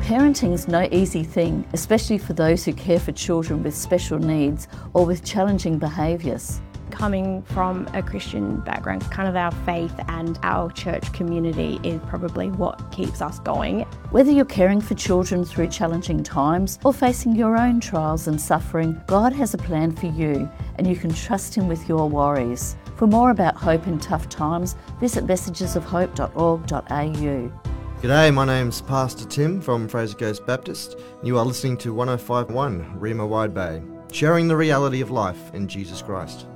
Parenting's no easy thing, especially for those who care for children with special needs or with challenging behaviours. Coming from a Christian background, kind of our faith and our church community is probably what keeps us going. Whether you're caring for children through challenging times or facing your own trials and suffering, God has a plan for you and you can trust Him with your worries. For more about hope in tough times, visit messagesofhope.org.au. G'day, my name's Pastor Tim from Fraser Coast Baptist. You are listening to 105.1 Rima Wide Bay, sharing the reality of life in Jesus Christ.